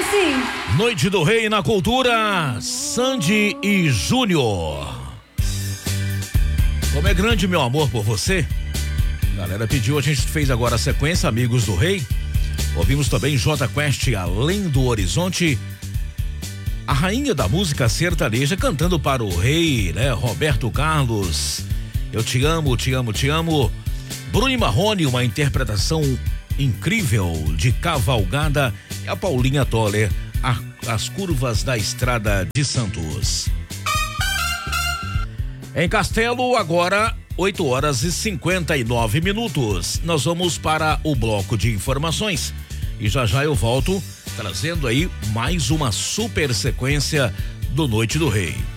assim. Noite do Rei na Cultura, Sandy e Júnior. Como é grande meu amor por você. A galera pediu, a gente fez agora a sequência Amigos do Rei. Ouvimos também Jota Quest, Além do Horizonte. A rainha da música sertaneja cantando para o rei, né? Roberto Carlos. Eu te amo, te amo, te amo. Bruno e Marrone, uma interpretação incrível de Cavalgada. E a Paulinha Toller, As Curvas da Estrada de Santos. Em Castelo, agora 8h59. Nós vamos para o bloco de informações. E já já eu volto trazendo aí mais uma super sequência do Noite do Rei.